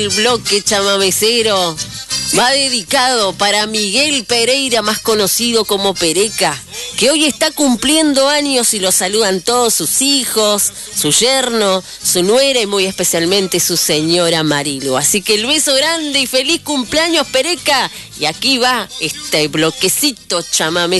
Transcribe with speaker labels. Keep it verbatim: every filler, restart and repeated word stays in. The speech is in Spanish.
Speaker 1: El bloque chamamecero va dedicado para Miguel Pereira, más conocido como Pereca, que hoy está cumpliendo años y lo saludan todos sus hijos, su yerno, su nuera y muy especialmente su señora Marilu. Así que el beso grande y feliz cumpleaños, Pereca. Y aquí va este bloquecito chamamecero.